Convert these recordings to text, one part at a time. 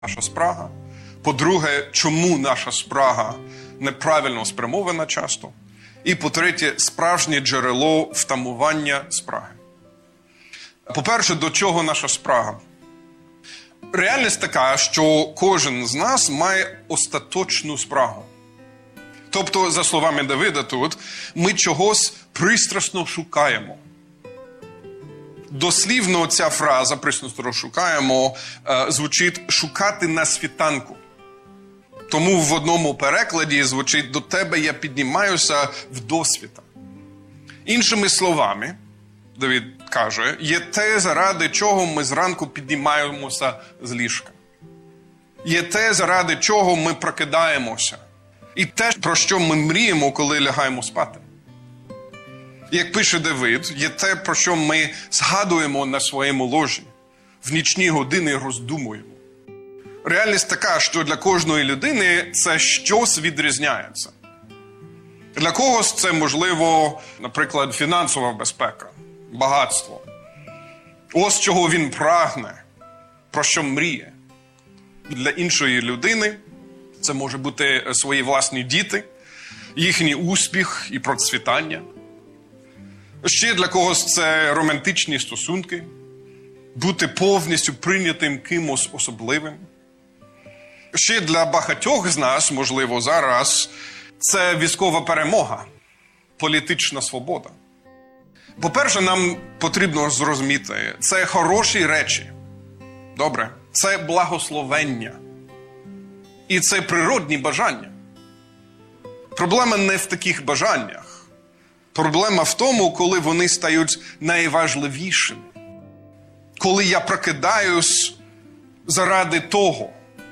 наша спрага. По-друге, чому наша спрага неправильно спрямована часто. І по-третє, справжнє джерело втамування спраги. По-перше, до чого наша спрага? Реальність така, що кожен з нас має остаточну спрагу. Тобто, за словами Давида тут, ми чогось пристрасно шукаємо. Дослівно ця фраза «пристрасно шукаємо» звучить «шукати на світанку». Тому в одному перекладі звучить «до тебе я піднімаюся вдосвіта». Іншими словами, Давид каже, є те, заради чого ми зранку піднімаємося з ліжка. Є те, заради чого ми прокидаємося. І те, про що ми мріємо, коли лягаємо спати. Як пише Давид, є те, про що ми згадуємо на своєму ложі. В нічні години роздумуємо. Реальність така, що для кожної людини це щось відрізняється. Для когось це, можливо, наприклад, фінансова безпека, багатство. Ось чого він прагне, про що мріє. Для іншої людини це може бути свої власні діти, їхній успіх і процвітання. Ще для когось це романтичні стосунки, бути повністю прийнятим кимось особливим. Ще для багатьох з нас, можливо, зараз, це військова перемога, політична свобода. По-перше, нам потрібно зрозуміти, це хороші речі. Добре? Це благословення. І це природні бажання. Проблема не в таких бажаннях. Проблема в тому, коли вони стають найважливішими. Коли я прокидаюсь заради того.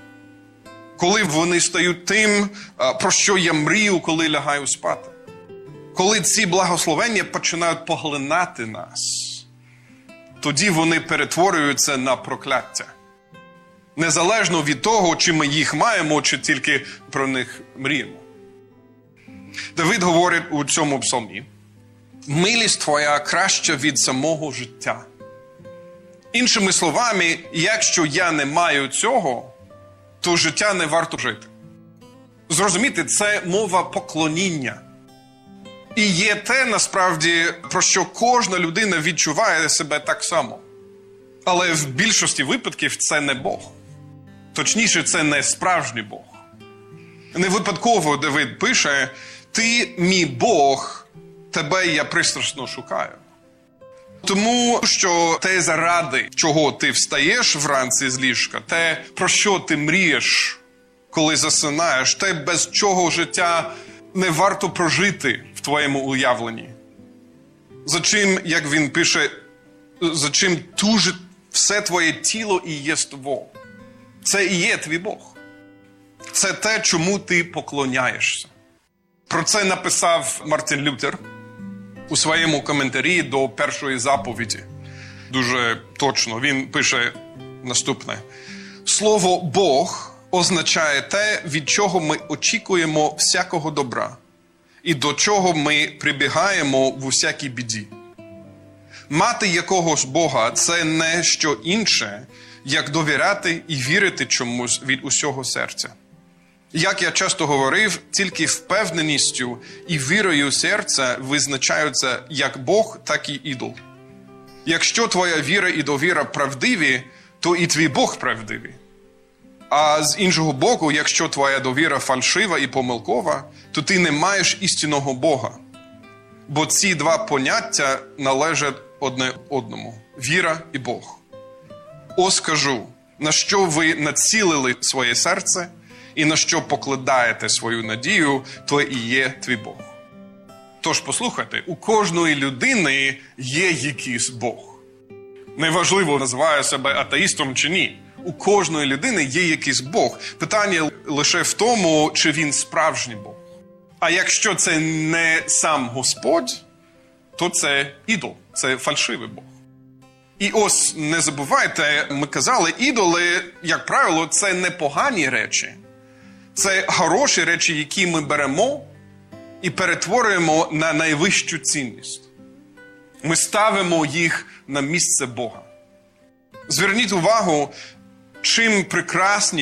Коли вони стають тим, про що я мрію, коли лягаю спати. Коли ці благословення починають поглинати нас, тоді вони перетворюються на прокляття. Незалежно від того, чи ми їх маємо, чи тільки про них мріємо. Давид говорить у цьому псалмі: «Милість твоя краща від самого життя». Іншими словами, якщо я не маю цього, то життя не варто жити. Зрозуміти, це мова поклоніння. І є те, насправді, про що кожна людина відчуває себе так само. Але в більшості випадків це не Бог. Точніше, це не справжній Бог. Не випадково Давид пише: «Ти, мій Бог, тебе я пристрасно шукаю». Тому що те, заради чого ти встаєш вранці з ліжка, те, про що ти мрієш, коли засинаєш, те, без чого життя не варто прожити в твоєму уявленні. За чим, як він пише, за чим тужить все твоє тіло і єство. Це і є твій Бог. Це те, чому ти поклоняєшся. Про це написав Мартін Лютер у своєму коментарі до першої заповіді. Дуже точно. Він пише наступне. Слово «Бог» означає те, від чого ми очікуємо всякого добра і до чого ми прибігаємо в усякій біді. Мати якогось Бога – це не що інше, як довіряти і вірити чомусь від усього серця. Як я часто говорив, тільки впевненістю і вірою серця визначаються як Бог, так і ідол. Якщо твоя віра і довіра правдиві, то і твій Бог правдивий. А з іншого боку, якщо твоя довіра фальшива і помилкова, то ти не маєш істинного Бога. Бо ці два поняття належать одне одному – віра і Бог. Ось кажу, на що ви націлили своє серце і на що покладаєте свою надію, то і є твій Бог. Тож послухайте, у кожної людини є якийсь Бог. Неважливо, називає себе атеїстом чи ні. У кожної людини є якийсь Бог. Питання лише в тому, чи він справжній Бог. А якщо це не сам Господь, то це ідол, це фальшивий Бог. І ось, не забувайте, ми казали, ідоли, як правило, це не погані речі. Це хороші речі, які ми беремо і перетворюємо на найвищу цінність. Ми ставимо їх на місце Бога. Зверніть увагу, чим прекрасні